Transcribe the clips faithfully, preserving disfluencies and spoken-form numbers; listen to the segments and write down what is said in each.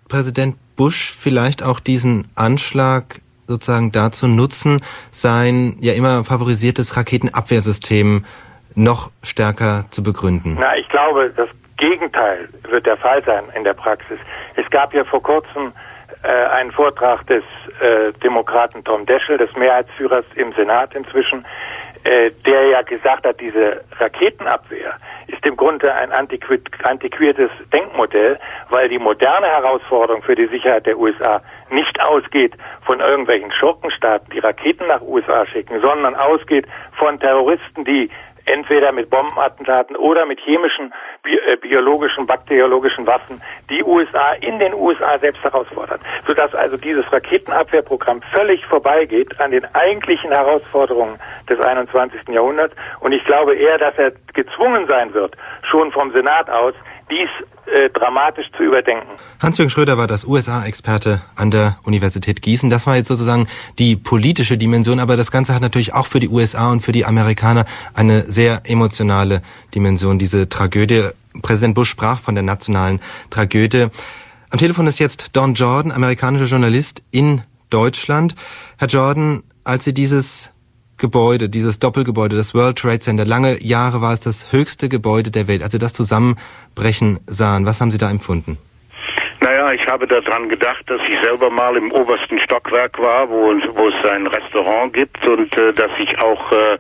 Präsident Bush vielleicht auch diesen Anschlag sozusagen dazu nutzen, sein ja immer favorisiertes Raketenabwehrsystem noch stärker zu begründen? Na, ich glaube, das Gegenteil wird der Fall sein in der Praxis. Es gab ja vor kurzem äh, einen Vortrag des äh, Demokraten Tom Daschle, des Mehrheitsführers im Senat inzwischen, äh, der ja gesagt hat, diese Raketenabwehr ist im Grunde ein antiqu- antiquiertes Denkmodell, weil die moderne Herausforderung für die Sicherheit der U S A nicht ausgeht von irgendwelchen Schurkenstaaten, die Raketen nach U S A schicken, sondern ausgeht von Terroristen, die entweder mit Bombenattentaten oder mit chemischen, bi- äh, biologischen, bakteriologischen Waffen die U S A in den U S A selbst herausfordern. Sodass also dieses Raketenabwehrprogramm völlig vorbeigeht an den eigentlichen Herausforderungen des einundzwanzigsten Jahrhunderts. Und ich glaube eher, dass er gezwungen sein wird, schon vom Senat aus, dies äh, dramatisch zu überdenken. Hans-Jürgen Schröder war das U S A-Experte an der Universität Gießen. Das war jetzt sozusagen die politische Dimension, aber das Ganze hat natürlich auch für die U S A und für die Amerikaner eine sehr emotionale Dimension, diese Tragödie. Präsident Bush sprach von der nationalen Tragödie. Am Telefon ist jetzt Don Jordan, amerikanischer Journalist in Deutschland. Herr Jordan, als Sie dieses Gebäude, dieses Doppelgebäude, das World Trade Center, lange Jahre war es das höchste Gebäude der Welt. Als Sie das zusammenbrechen sahen, was haben Sie da empfunden? Naja, ich habe daran gedacht, dass ich selber mal im obersten Stockwerk war, wo, wo es ein Restaurant gibt und äh, dass ich auch äh,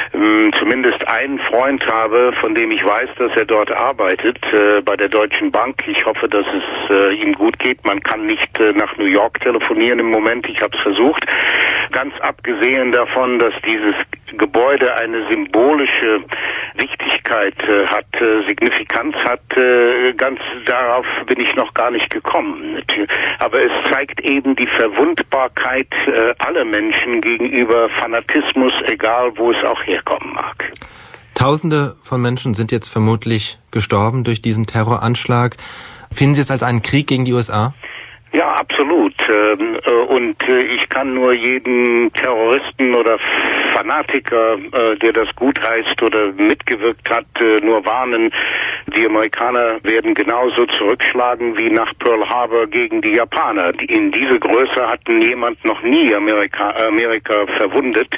m, zumindest einen Freund habe, von dem ich weiß, dass er dort arbeitet, äh, bei der Deutschen Bank. Ich hoffe, dass es äh, ihm gut geht. Man kann nicht äh, nach New York telefonieren im Moment. Ich habe es versucht. Ganz abgesehen davon, dass dieses Gebäude eine symbolische Wichtigkeit äh, hat, äh, Signifikanz hat, äh, ganz darauf bin ich noch gar nicht gekommen. Aber es zeigt eben die Verwundbarkeit äh, aller Menschen gegenüber Fanatismus, egal wo es auch herkommen mag. Tausende von Menschen sind jetzt vermutlich gestorben durch diesen Terroranschlag. Finden Sie es als einen Krieg gegen die U S A? Ja, absolut. Und ich kann nur jeden Terroristen oder Fanatiker, der das gutheißt oder mitgewirkt hat, nur warnen. Die Amerikaner werden genauso zurückschlagen wie nach Pearl Harbor gegen die Japaner. In diese Größe hatten jemand noch nie Amerika, Amerika verwundet.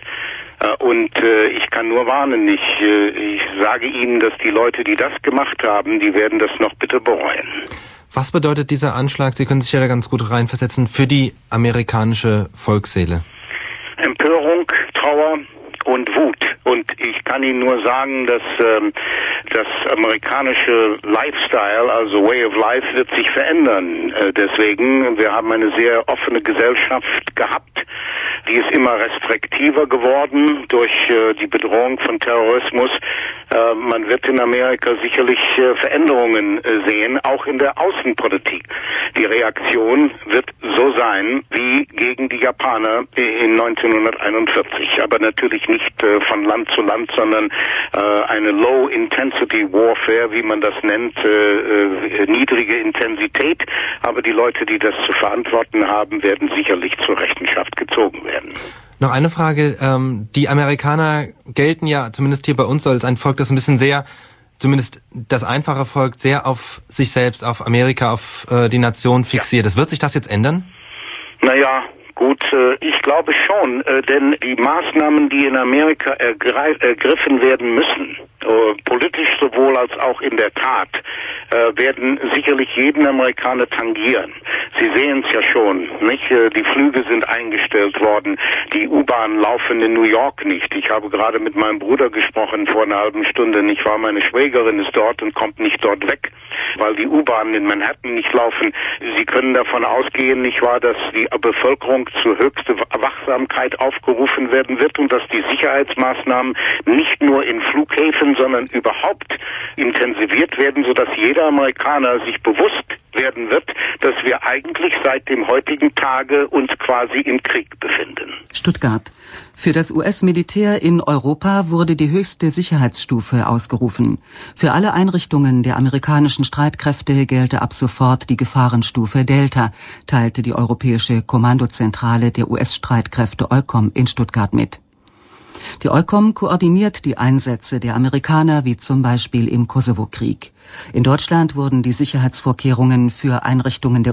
Und äh, ich kann nur warnen, ich, äh, ich sage Ihnen, dass die Leute, die das gemacht haben, die werden das noch bitter bereuen. Was bedeutet dieser Anschlag, Sie können sich ja da ganz gut reinversetzen, für die amerikanische Volksseele? Empörung, Trauer und Wut. Und ich kann Ihnen nur sagen, dass ähm, das amerikanische Lifestyle, also Way of Life, wird sich verändern. Äh, deswegen, wir haben eine sehr offene Gesellschaft gehabt. Die ist immer restriktiver geworden durch äh, die Bedrohung von Terrorismus. Äh, man wird in Amerika sicherlich äh, Veränderungen äh, sehen, auch in der Außenpolitik. Die Reaktion wird so sein wie gegen die Japaner in neunzehnhunderteinundvierzig. Aber natürlich nicht äh, von Land zu Land, sondern äh, eine Low-Intensity-Warfare, wie man das nennt, äh, äh, niedrige Intensität. Aber die Leute, die das zu verantworten haben, werden sicherlich zur Rechenschaft gezogen werden. Noch eine Frage. Ähm, die Amerikaner gelten ja, zumindest hier bei uns, so als ein Volk, das ein bisschen sehr, zumindest das einfache Volk, sehr auf sich selbst, auf Amerika, auf äh, die Nation fixiert. Ja. Wird sich das jetzt ändern? Naja, gut, äh, ich glaube schon, äh, denn die Maßnahmen, die in Amerika ergreif- ergriffen werden müssen, äh, politisch sowohl als auch in der Tat, äh, werden sicherlich jeden Amerikaner tangieren. Sie sehen es ja schon, nicht? Die Flüge sind eingestellt worden, die U-Bahnen laufen in New York nicht. Ich habe gerade mit meinem Bruder gesprochen vor einer halben Stunde. Nicht wahr? Meine Schwägerin ist dort und kommt nicht dort weg, weil die U-Bahnen in Manhattan nicht laufen. Sie können davon ausgehen, nicht wahr, dass die Bevölkerung zu höchster Wachsamkeit aufgerufen werden wird und dass die Sicherheitsmaßnahmen nicht nur in Flughäfen, sondern überhaupt intensiviert werden, sodass jeder Amerikaner sich bewusst werden wird, dass wir eigentlich seit dem heutigen Tage uns quasi im Krieg befinden. Stuttgart. Für das U S-Militär in Europa wurde die höchste Sicherheitsstufe ausgerufen. Für alle Einrichtungen der amerikanischen Streitkräfte gelte ab sofort die Gefahrenstufe Delta, teilte die Europäische Kommandozentrale der U S-Streitkräfte EUCOM in Stuttgart mit. Die EUCOM koordiniert die Einsätze der Amerikaner, wie zum Beispiel im Kosovo-Krieg. In Deutschland wurden die Sicherheitsvorkehrungen für Einrichtungen der